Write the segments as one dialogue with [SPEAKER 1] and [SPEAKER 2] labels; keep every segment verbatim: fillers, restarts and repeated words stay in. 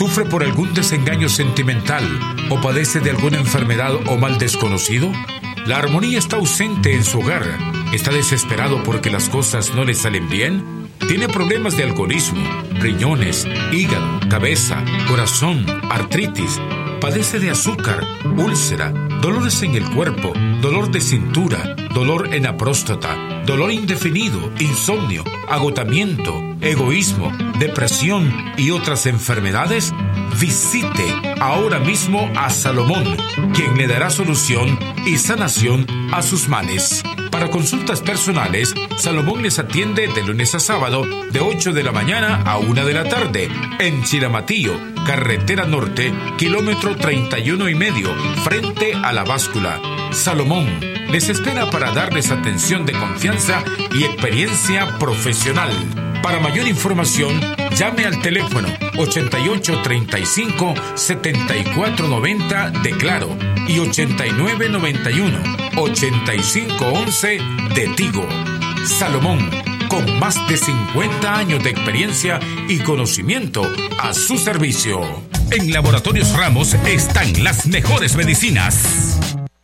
[SPEAKER 1] ¿Sufre por algún desengaño sentimental o padece de alguna enfermedad o mal desconocido? ¿La armonía está ausente en su hogar? ¿Está desesperado porque las cosas no le salen bien? ¿Tiene problemas de alcoholismo, riñones, hígado, cabeza, corazón, artritis? ¿Padece de azúcar, úlcera, dolores en el cuerpo, dolor de cintura, dolor en la próstata, dolor indefinido, insomnio, agotamiento, egoísmo, depresión y otras enfermedades? Visite ahora mismo a Salomón, quien le dará solución y sanación a sus males. Para consultas personales, Salomón les atiende de lunes a sábado de ocho de la mañana a una de la tarde en Chiramatillo, carretera norte, kilómetro treinta y uno y medio, frente a la báscula. Salomón les espera para darles atención de confianza y experiencia profesional. Para mayor información, llame al teléfono ochenta y ocho treinta y cinco setenta y cuatro noventa de Claro y ochenta y nueve noventa y uno ochenta y cinco once de Tigo. Salomón, con más de cincuenta años de experiencia y conocimiento a su servicio. En Laboratorios Ramos están las mejores medicinas.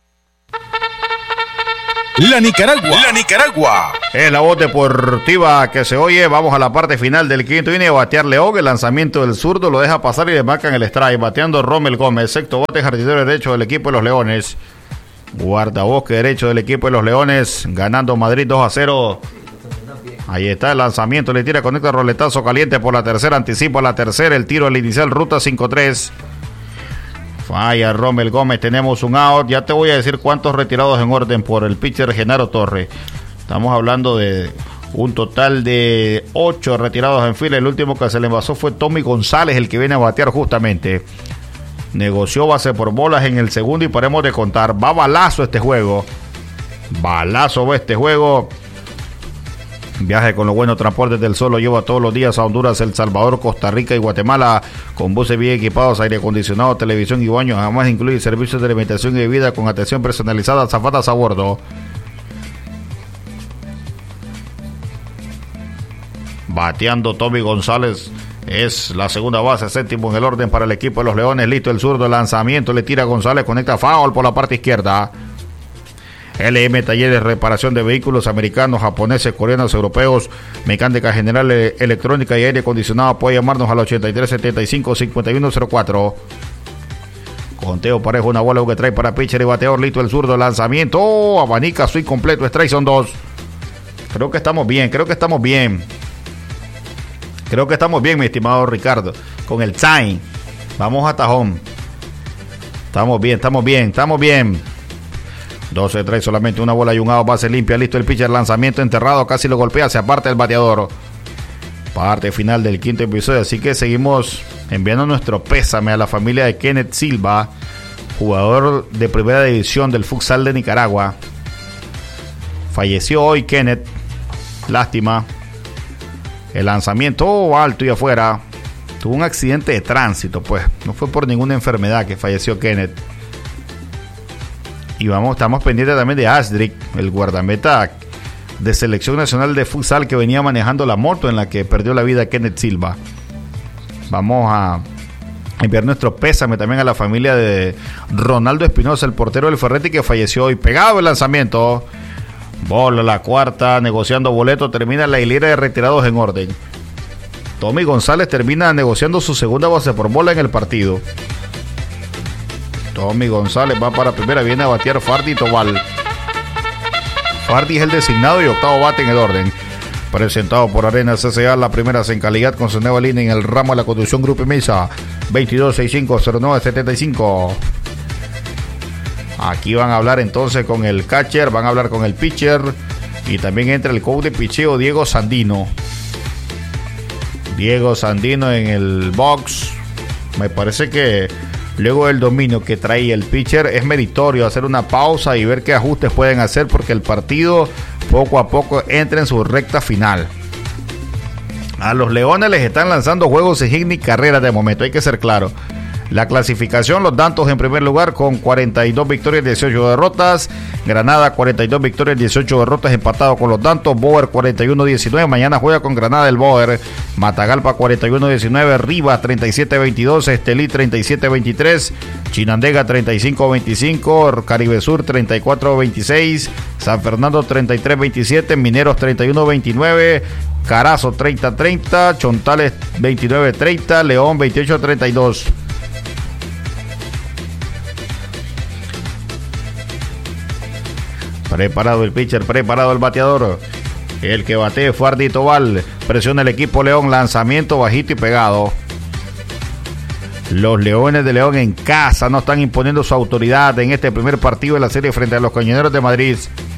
[SPEAKER 2] La Nicaragua. La Nicaragua.
[SPEAKER 3] Es la voz deportiva que se oye. Vamos a la parte final del quinto inning. Batear León. El lanzamiento del zurdo lo deja pasar y le marcan el strike. Bateando Rommel Gómez. Sexto bate, jardinero derecho del equipo de los Leones. Guardabosque derecho del equipo de los Leones. Ganando Madrid dos a cero. Ahí está el lanzamiento. Le tira, conecta roletazo caliente por la tercera. Anticipa la tercera. El tiro al inicial. Ruta cinco tres. Falla Rommel Gómez, tenemos un out. Ya te voy a decir cuántos retirados en orden por el pitcher Genaro Torres. Estamos hablando de un total de ocho retirados en fila. El último que se le envasó fue Tommy González, el que viene a batear justamente. Negoció base por bolas en el segundo y paremos de contar. Va balazo este juego. Balazo va este juego. Viaje con los buenos transportes del Sol lo lleva todos los días a Honduras, El Salvador, Costa Rica y Guatemala, con buses bien equipados, aire acondicionado, televisión y baños. Además incluye servicios de alimentación y bebida con atención personalizada, azafatas a bordo. Bateando Tommy González, es la segunda base, séptimo en el orden para el equipo de los Leones. Listo el zurdo, el lanzamiento, le tira González, conecta foul por la parte izquierda. L M Talleres, reparación de vehículos americanos, japoneses, coreanos, europeos, mecánica general, electrónica y aire acondicionado. Puede llamarnos al ochenta y tres setenta y cinco cincuenta y uno cero cuatro. Conteo parejo, una bola que trae para pitcher y bateador. Listo el zurdo, lanzamiento, oh, abanica, swing completo, strike son dos. Creo que estamos bien, creo que estamos bien. Creo que estamos bien, mi estimado Ricardo, con el time. Vamos a tajón. Estamos bien, estamos bien, estamos bien. doce tres, solamente una bola y un out, base limpia, listo el pitcher, lanzamiento enterrado, casi lo golpea, se aparta el bateador. Parte final del quinto episodio, así que seguimos enviando nuestro pésame a la familia de Kenneth Silva, jugador de primera división del futsal de Nicaragua. Falleció hoy Kenneth, lástima. El lanzamiento oh, alto y afuera. Tuvo un accidente de tránsito, pues no fue por ninguna enfermedad que falleció Kenneth. Y vamos, estamos pendientes también de Asdrick, el guardameta de selección nacional de futsal que venía manejando la moto en la que perdió la vida Kenneth Silva. Vamos a enviar nuestro pésame también a la familia de Ronaldo Espinosa, el portero del Ferretti, que falleció hoy. Pegado el lanzamiento. Bola la cuarta, negociando boleto, termina la hilera de retirados en orden. Tommy González termina negociando su segunda base por bola en el partido. Tommy González va para primera, viene a batear Fardi Tobal. Fardi es el designado y octavo bate en el orden. Presentado por Arena C C A, la primera en calidad con su nueva línea en el ramo de la conducción Grupo Mesa, veintidós sesenta y cinco cero nueve setenta y cinco. Aquí van a hablar entonces con el catcher, van a hablar con el pitcher y también entra el coach de picheo Diego Sandino. Diego Sandino en el box. Me parece que luego del dominio que trae el pitcher es meritorio hacer una pausa y ver qué ajustes pueden hacer, porque el partido poco a poco entra en su recta final. A los Leones les están lanzando juegos sin hit ni carreras de momento, hay que ser claro. La clasificación, los Dantos en primer lugar con cuarenta y dos victorias, dieciocho derrotas. Granada cuarenta y dos victorias, dieciocho derrotas, empatado con los Dantos. Boer cuarenta y uno diecinueve, mañana juega con Granada el Boer. Matagalpa cuarenta y uno diecinueve, Rivas treinta y siete veintidós, Estelí treinta y siete veintitrés, Chinandega treinta y cinco veinticinco, Caribe Sur treinta y cuatro veintiséis, San Fernando treinta y tres veintisiete, Mineros treinta y uno veintinueve, Carazo treinta treinta, Chontales veintinueve treinta, León veintiocho treinta y dos. Preparado el pitcher, preparado el bateador. El que bate fue Ardito Val. Presiona el equipo León, lanzamiento bajito y pegado. Los Leones de León en casa no están imponiendo su autoridad en este primer partido de la serie frente a los Cañoneros de Madrid.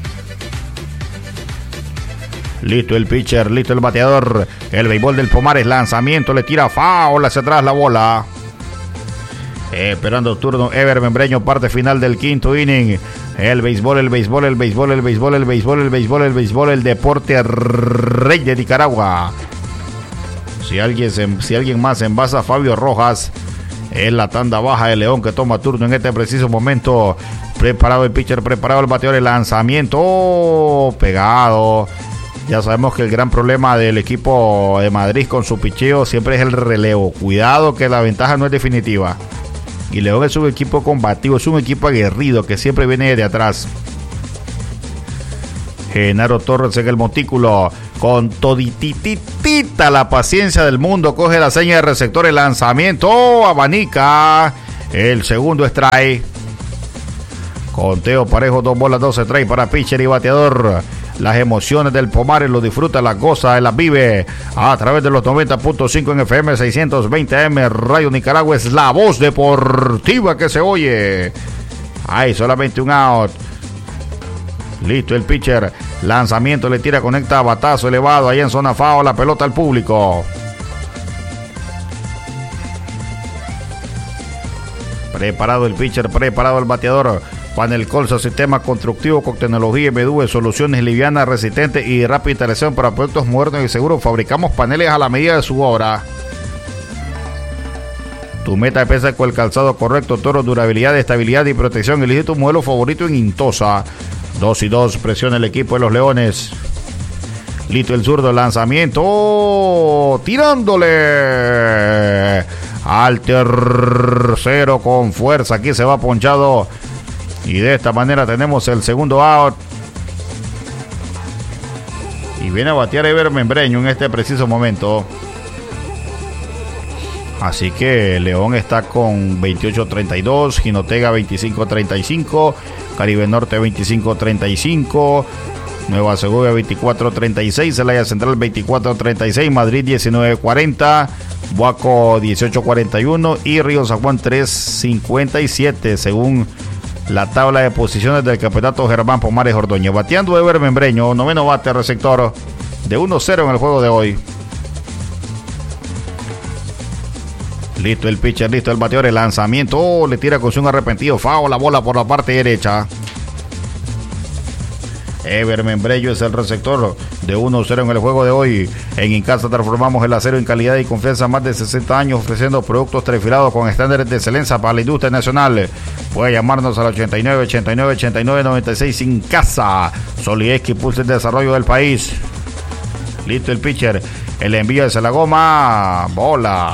[SPEAKER 3] Listo el pitcher, listo el bateador. El béisbol del Pomares, lanzamiento, le tira foul hacia atrás la bola. Eh, esperando turno Ever Membreño, parte final del quinto inning. El béisbol, el béisbol, el béisbol, el béisbol, el béisbol, el béisbol, el béisbol, el deporte rey de Nicaragua. Si alguien, se, si alguien más envasa, Fabio Rojas. Es la tanda baja de León que toma turno en este preciso momento. Preparado el pitcher, preparado el bateador, el lanzamiento. Oh, pegado. Ya sabemos que el gran problema del equipo de Madrid con su picheo siempre es el relevo. Cuidado que la ventaja no es definitiva. Y León es un equipo combativo, es un equipo aguerrido que siempre viene de atrás. Genaro Torres en el montículo, con todititita la paciencia del mundo, coge la seña de receptor, el lanzamiento, oh, abanica, el segundo strike. Conteo parejo, dos bolas, dos strikes para pitcher y bateador. Las emociones del Pomares lo disfruta, las goza, las vive a través de los noventa punto cinco en F M, seiscientos veinte A M. Radio Nicaragua es la voz deportiva que se oye. Hay solamente un out. Listo el pitcher, lanzamiento, le tira, conecta, batazo elevado ahí en zona foul, la pelota al público. Preparado el pitcher, preparado el bateador. Panel Colza, sistema constructivo con tecnología M D U, soluciones livianas, resistentes y rápida instalación para proyectos modernos y seguros. Fabricamos paneles a la medida de su obra. Tu meta empieza con el calzado correcto, Toro, durabilidad, estabilidad y protección. Elige tu modelo favorito en Intosa. Dos y dos, presiona el equipo de los Leones. Listo el zurdo, lanzamiento, oh, tirándole al tercero con fuerza. Aquí se va ponchado. Y de esta manera tenemos el segundo out. Y viene a batear Ever Membreño en este preciso momento. Así que León está con veintiocho treinta y dos, Jinotega veinticinco treinta y cinco, Caribe Norte veinticinco treinta y cinco, Nueva Segovia veinticuatro treinta y seis, Celaya Central veinticuatro treinta y seis, Madrid diecinueve cuarenta, Buaco dieciocho cuarenta y uno y Río San Juan tres cincuenta y siete, según la tabla de posiciones del campeonato Germán Pomares Ordóñez. Bateando Ever Membreño, noveno bate, receptor de uno cero en el juego de hoy. Listo el pitcher, listo el bateador, el lanzamiento, oh, le tira con un arrepentido, foul la bola por la parte derecha. Ever Membreño es el receptor de uno cero en el juego de hoy. En Incasa transformamos el acero en calidad y confianza, más de sesenta años ofreciendo productos trifilados con estándares de excelencia para la industria nacional. Puede llamarnos al ochenta y nueve, ochenta y nueve, ochenta y nueve, noventa y seis. Incasa, solidez que impulsa el desarrollo del país. Listo el pitcher, el envío hacia la goma, bola.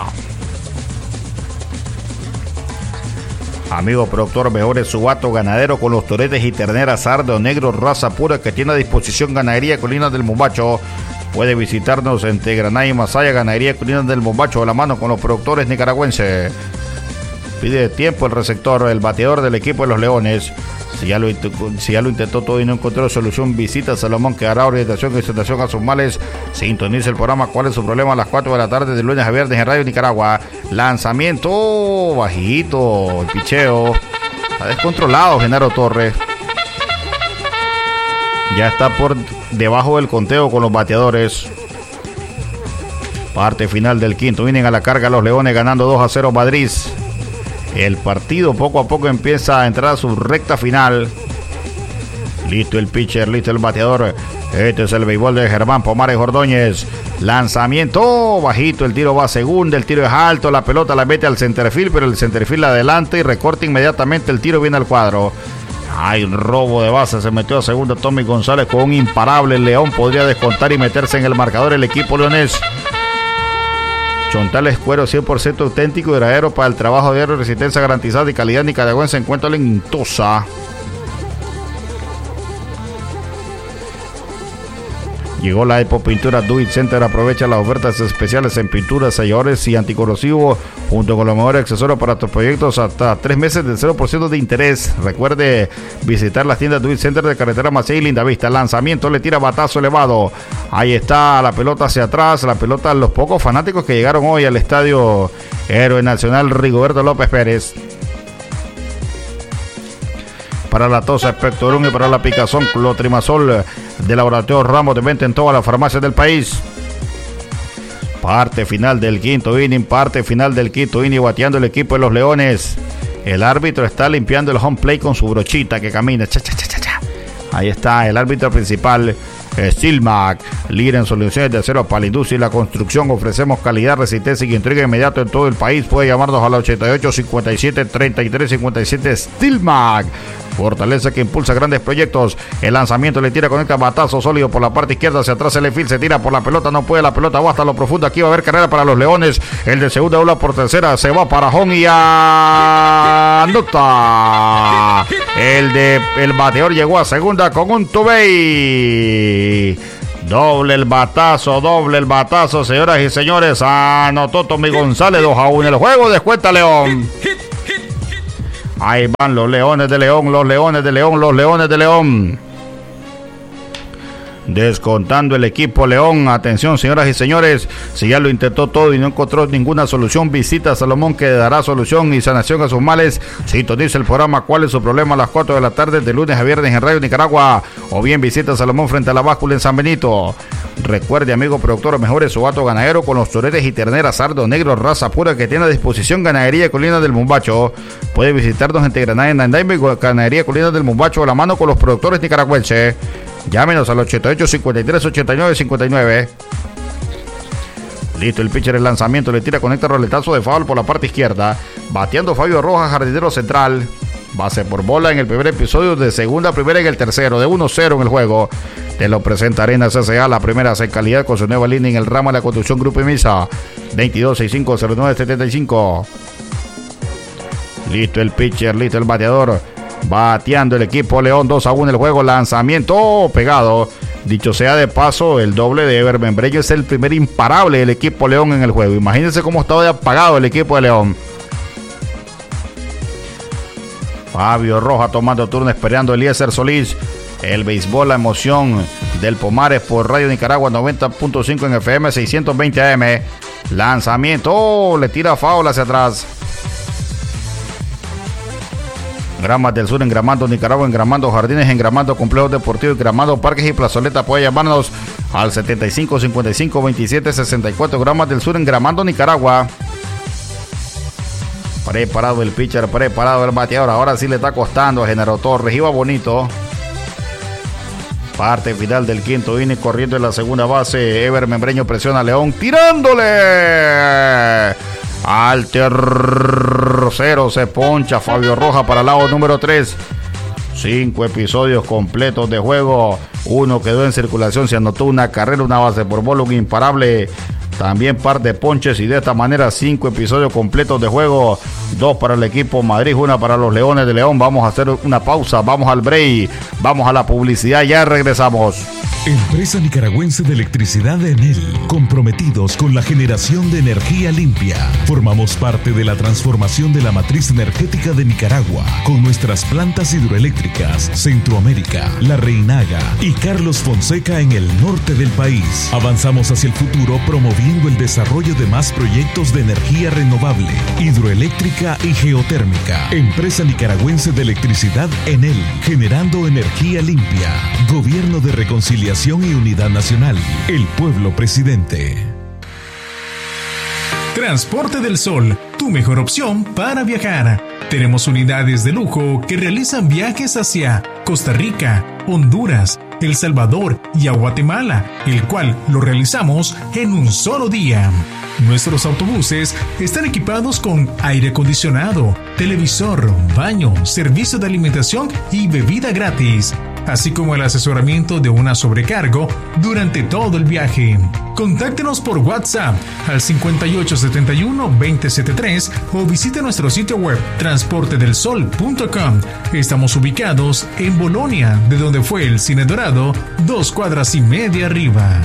[SPEAKER 3] Amigo productor, mejores su vato ganadero con los toretes y terneras sardo negro, raza pura que tiene a disposición Ganadería Colinas del Mombacho. Puede visitarnos entre Granada y Masaya, Ganadería Colinas del Mombacho, de la mano con los productores nicaragüenses. Pide tiempo el receptor, el bateador del equipo de los Leones. Si ya, lo, si ya lo intentó todo y no encontró solución, visita Salomón, que hará orientación y presentación a sus males. Sintoniza el programa ¿Cuál es su problema? A las cuatro de la tarde de lunes a viernes en Radio Nicaragua. Lanzamiento bajito, el picheo. Está descontrolado Genaro Torres. Ya está por debajo del conteo con los bateadores. Parte final del quinto. Vienen a la carga los Leones ganando dos a cero Madrid. El partido poco a poco empieza a entrar a su recta final. Listo el pitcher, listo el bateador. Este es el béisbol de Germán Pomares Ordóñez. Lanzamiento bajito, el tiro va a segunda, el tiro es alto, la pelota la mete al centerfield, pero el centerfield adelanta y recorta inmediatamente, el tiro viene al cuadro. Hay un robo de base, se metió a segunda Tommy González con un imparable. León podría descontar y meterse en el marcador el equipo leonés. Chontales cuero cien por ciento auténtico y duradero para el trabajo diario, resistencia garantizada y calidad nicaragüense. Encuentra en Tosa. Llegó la Epo Pintura Do It Center. Aprovecha las ofertas especiales en pinturas, selladores y anticorrosivos, junto con los mejores accesorios para tus proyectos, hasta tres meses del cero por ciento de interés. Recuerde visitar las tiendas Do It Center de Carretera Macei y Lindavista. Lanzamiento, le tira batazo elevado. Ahí está la pelota hacia atrás. La pelota, los pocos fanáticos que llegaron hoy al estadio Héroe Nacional Rigoberto López Pérez. Para la tos, Expectorón, y para la picazón, Clotrimazol de Laboratorio Ramos, de venta en todas las farmacias del país. Parte final del quinto inning, parte final del quinto inning, bateando el equipo de los Leones. El árbitro está limpiando el home plate con su brochita que camina. Cha, cha, cha, cha, cha. Ahí está el árbitro principal, Steelmac, líder en soluciones de acero para la industria y la construcción. Ofrecemos calidad, resistencia y entrega inmediato en todo el país. Puede llamarnos a la ochenta y ocho, cincuenta y siete, treinta y tres, cincuenta y siete. Steelmac, fortaleza que impulsa grandes proyectos. El lanzamiento le tira, conecta batazo sólido por la parte izquierda hacia atrás. El infield se tira por la pelota, no puede, la pelota va hasta lo profundo. Aquí va a haber carrera para los Leones. El de segunda ola por tercera se va para home y anota. El de el bateador llegó a segunda con un tubey. Doble el batazo, doble el batazo, señoras y señores. Anotó Tommy González, dos a uno el juego, descuenta León. Ahí van los Leones de León, los Leones de León, los Leones de León. Descontando el equipo León. Atención, señoras y señores, si ya lo intentó todo y no encontró ninguna solución, visita a Salomón, que dará solución y sanación a sus males. Sintoniza el programa ¿Cuál es su problema? A las cuatro de la tarde de lunes a viernes en Radio Nicaragua, o bien visita a Salomón frente a la báscula en San Benito. Recuerde, amigo productor, mejore su gato ganadero con los toretes y terneras sardo negro, raza pura, que tiene a disposición Ganadería Colina del Mombacho. Puede visitarnos en Tegranada, en Andaime, Ganadería Colina del Mombacho, a la mano con los productores nicaragüenses. Llámenos al ochenta y ocho, cincuenta y tres, ochenta y nueve, cincuenta y nueve. Listo el pitcher, el lanzamiento, le tira, conecta roletazo de foul por la parte izquierda. Bateando Fabio Rojas, jardinero central. Base por bola en el primer episodio, de segunda a primera en el tercero, de uno cero en el juego. Te lo presenta Arenas S A, la primera en calidad, con su nueva línea en el ramo de la construcción Grupo Imisa. veintidós, sesenta y cinco, cero nueve, setenta y cinco. Listo el pitcher, listo el bateador. Bateando el equipo León, dos a uno el juego. Lanzamiento oh, pegado. Dicho sea de paso, el doble de Ever Membreño es el primer imparable del equipo León en el juego. Imagínense cómo estaba de apagado el equipo de León. Fabio Rojas tomando turno, esperando Eliezer Solís. El béisbol, la emoción del Pomares por Radio Nicaragua noventa punto cinco en F M, seiscientos veinte A M. Lanzamiento oh, le tira foul hacia atrás. Gramas del Sur, Engramando Nicaragua, Engramando Jardines, Engramando Complejos Deportivos, Engramando Parques y Plazoleta. Puede llamarnos al setenta y cinco, cincuenta y cinco, veintisiete, sesenta y cuatro. Gramas del Sur, Engramando Nicaragua. Preparado el pitcher, preparado el bateador. Ahora sí le está costando a Genaro Torres. Iba bonito. Parte final del quinto inning, corriendo en la segunda base. Ever Membreño presiona a León, tirándole al tercero. Se poncha Fabio Rojas para el lado número tres. Cinco episodios completos de juego. Uno quedó en circulación, se anotó una carrera, una base por bola, un imparable. También par de ponches, y de esta manera cinco episodios completos de juego. Dos para el equipo Madrid, una para los Leones de León. Vamos a hacer una pausa, vamos al break, vamos a la publicidad, ya regresamos.
[SPEAKER 4] Empresa Nicaragüense de Electricidad Enel, comprometidos con la generación de energía limpia. Formamos parte de la transformación de la matriz energética de Nicaragua, con nuestras plantas hidroeléctricas Centroamérica, La Reinaga y Carlos Fonseca en el norte del país. Avanzamos hacia el futuro promoviendo el desarrollo de más proyectos de energía renovable, hidroeléctrica y geotérmica. Empresa Nicaragüense de Electricidad Enel, generando energía limpia. Gobierno de Reconciliación y Unidad Nacional. El pueblo presidente.
[SPEAKER 5] Transporte del Sol, tu mejor opción para viajar. Tenemos unidades de lujo que realizan viajes hacia Costa Rica, Honduras, El Salvador y a Guatemala, el cual lo realizamos en un solo día. Nuestros autobuses están equipados con aire acondicionado, televisor, baño, servicio de alimentación y bebida gratis, así como el asesoramiento de una sobrecargo durante todo el viaje. Contáctenos por WhatsApp al cincuenta y ocho setenta y uno veinte setenta y tres o visite nuestro sitio web transporte del sol punto com. Estamos ubicados en Bolonia, de donde fue el Cine Dorado, dos cuadras y media arriba.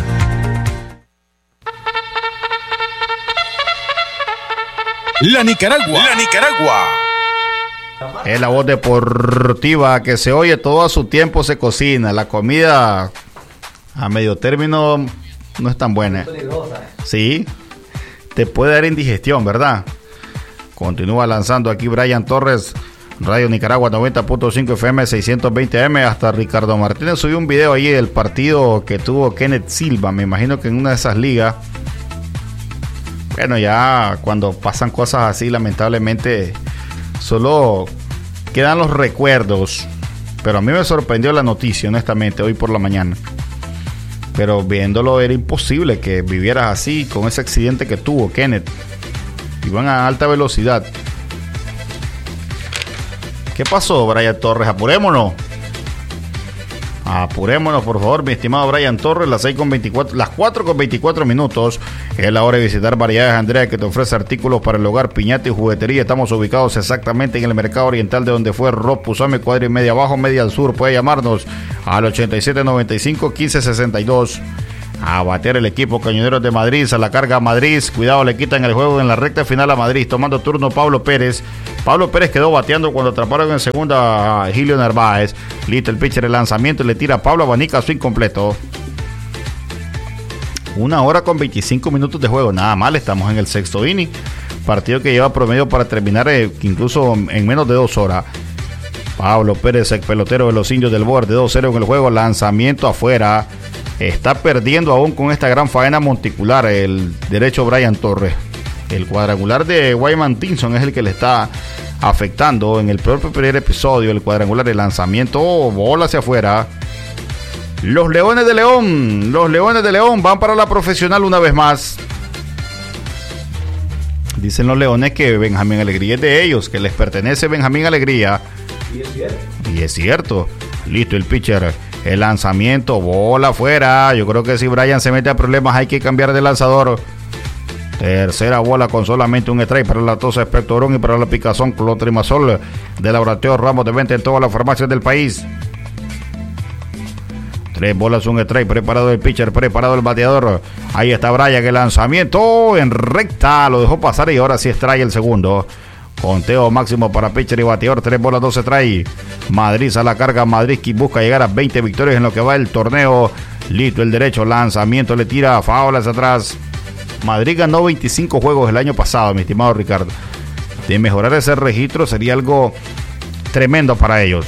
[SPEAKER 2] La Nicaragua. La Nicaragua.
[SPEAKER 3] Es la voz deportiva que se oye todo a su tiempo, se cocina. La comida a medio término no es tan buena. Sí, te puede dar indigestión, ¿verdad? Continúa lanzando aquí Brian Torres, Radio Nicaragua noventa punto cinco F M, seiscientos veinte A M. Hasta Ricardo Martínez subió un video ahí del partido que tuvo Kenneth Silva. Me imagino que en una de esas ligas. Bueno, ya cuando pasan cosas así, lamentablemente solo quedan los recuerdos. Pero a mí me sorprendió la noticia, honestamente, hoy por la mañana. Pero viéndolo era imposible que vivieras así, con ese accidente que tuvo Kenneth. Iban a alta velocidad. ¿Qué pasó, Brian Torres? Apurémonos. Apurémonos, por favor, mi estimado Brian Torres. Las seis con veinticuatro, las cuatro con veinticuatro minutos. Es la hora de visitar Variedades Andrea, que te ofrece artículos para el hogar, piñata y juguetería. Estamos ubicados exactamente en el mercado oriental, de donde fue Rob Pusame, cuadra y media abajo, media al sur. Puede llamarnos al ochenta y siete noventa y cinco quince sesenta y dos. A batear el equipo Cañoneros de Madrid, a la carga Madrid. Cuidado, le quitan el juego en la recta final a Madrid. Tomando turno Pablo Pérez. Pablo Pérez quedó bateando cuando atraparon en segunda a Gilio Narváez. Listo el pitcher, el lanzamiento, le tira a Pablo Abanica, swing completo. Una hora con veinticinco minutos de juego, nada mal, estamos en el sexto inning. Partido que lleva promedio para terminar eh, incluso en menos de dos horas. Pablo Pérez, el pelotero de los Indios del Borde, dos cero en el juego, lanzamiento afuera. Está perdiendo aún con esta gran faena monticular el derecho Brian Torres. El cuadrangular de Wyman Tinson es el que le está afectando en el propio primer episodio. El cuadrangular de lanzamiento, oh, bola hacia afuera. Los Leones de León, los Leones de León van para la profesional una vez más. Dicen los Leones que Benjamín Alegría es de ellos, que les pertenece Benjamín Alegría.
[SPEAKER 6] Y es cierto.
[SPEAKER 3] Y es cierto. Listo el pitcher. El lanzamiento, bola afuera. Yo creo que si Brian se mete a problemas hay que cambiar de lanzador. Tercera bola con solamente un strike para la tos Espectorón y para la picazón Clotrimazol de Laboratorio Ramos de venta en todas las farmacias del país. Tres bolas, un strike, preparado el pitcher, preparado el bateador. Ahí está Brian, el lanzamiento en recta, lo dejó pasar y ahora sí strike el segundo. Conteo máximo para pitcher y bateador, tres bolas, dos strike. Madrid a la carga, Madrid que busca llegar a veinte victorias en lo que va el torneo. Listo el derecho, lanzamiento, le tira faulas atrás. Madrid ganó veinticinco juegos el año pasado, mi estimado Ricardo. De mejorar ese registro sería algo tremendo para ellos.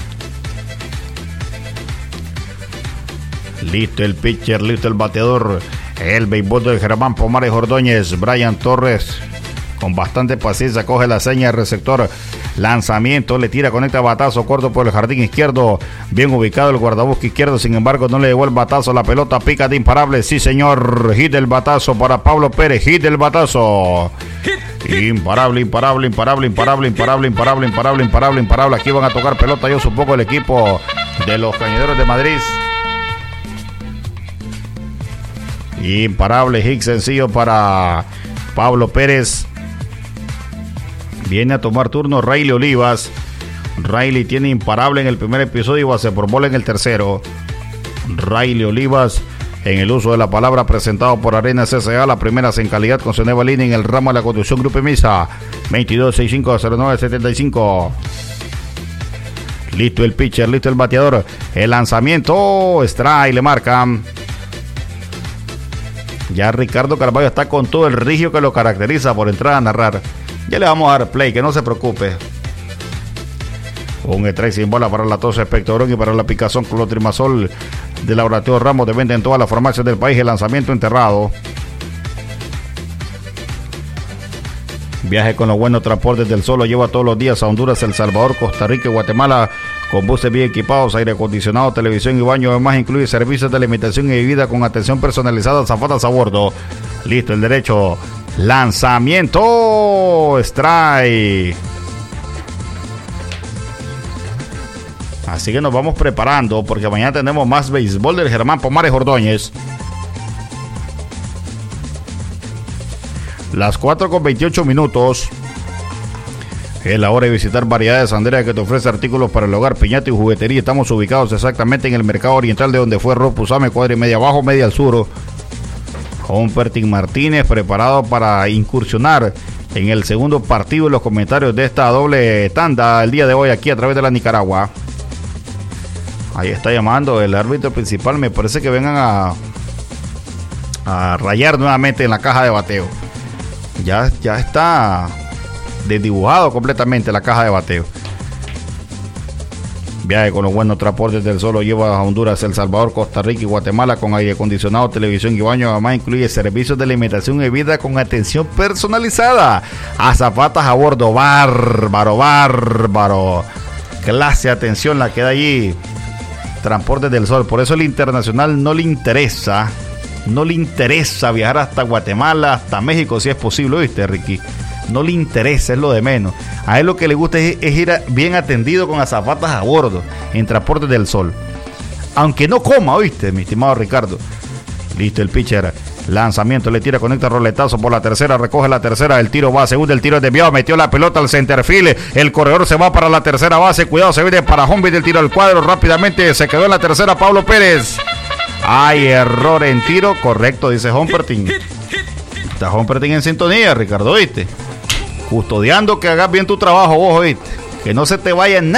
[SPEAKER 3] Listo el pitcher, listo el bateador. El béisbol de Germán Pomares Ordóñez. Brian Torres, con bastante paciencia, coge la seña de receptor. Lanzamiento, le tira, conecta batazo corto por el jardín izquierdo. Bien ubicado el guardabosque izquierdo, sin embargo no le llegó el batazo. La pelota pica de imparable, sí señor. Hit del batazo para Pablo Pérez, hit del batazo. Imparable, imparable, imparable, imparable, imparable, imparable, imparable, imparable, imparable. Aquí van a tocar pelota, yo supongo, el equipo de los Cañoneros de Madrid. Imparable, hit sencillo para Pablo Pérez. Viene a tomar turno Riley Olivas. Riley tiene imparable en el primer episodio y base por bola en el tercero. Riley Olivas, en el uso de la palabra, presentado por Arena C C A, la primera en calidad con su nueva línea en el ramo de la construcción Grupo Misa. veintidós sesenta y cinco cero nueve setenta y cinco. Listo el pitcher, listo el bateador. El lanzamiento, strike, le marcan. Ya Ricardo Carvalho está con todo el rigio que lo caracteriza por entrar a narrar. Ya le vamos a dar play, que no se preocupe. Un strike sin bola para la tos Espectorón y para la picazón Clotrimazol de Laboratorio Ramos de venta en todas las farmacias del país. El lanzamiento enterrado. Viaje con los buenos transportes del Sol. Lo lleva todos los días a Honduras, El Salvador, Costa Rica y Guatemala con buses bien equipados, aire acondicionado, televisión y baño. Además incluye servicios de alimentación y bebida con atención personalizada, azafatas a bordo. Listo, el derecho. Lanzamiento. Strike. Así que nos vamos preparando porque mañana tenemos más béisbol del Germán Pomares Ordóñez. Las cuatro con veintiocho minutos. Es la hora de visitar Variedades Andrea, que te ofrece artículos para el hogar, piñata y juguetería. Estamos ubicados exactamente en el mercado oriental de donde fue Rob Pusame, cuadra y media abajo, media al sur. Humpertin Martínez preparado para incursionar en el segundo partido en los comentarios de esta doble tanda el día de hoy aquí a través de la Nicaragua. Ahí está llamando el árbitro principal. Me parece que vengan a, a rayar nuevamente en la caja de bateo. Ya, ya está desdibujado completamente la caja de bateo. Viaje con los buenos transportes del Sol. Lo lleva a Honduras, El Salvador, Costa Rica y Guatemala con aire acondicionado, televisión y baño. Además incluye servicios de alimentación y bebida con atención personalizada. Azafatas a bordo. Bárbaro, bárbaro. Clase de atención la que da allí Transportes del Sol. Por eso el internacional no le interesa. No le interesa viajar hasta Guatemala, hasta México si es posible, ¿viste, Ricky? No le interesa, es lo de menos. A él lo que le gusta es, es ir a, bien atendido con azafatas a bordo en Transportes del Sol. Aunque no coma, ¿viste, mi estimado Ricardo? Listo, el pitcher. Lanzamiento, le tira, conecta roletazo por la tercera, recoge la tercera, el tiro va a segunda, el tiro es desviado, metió la pelota al centerfield, el corredor se va para la tercera base, cuidado, se viene para home base, el tiro al cuadro, rápidamente se quedó en la tercera Pablo Pérez. Hay error en tiro, correcto, dice Humpertin. Está Humpertin en sintonía, Ricardo, ¿viste? Custodiando que hagas bien tu trabajo, vos, ¿viste? Que no se te vaya nada.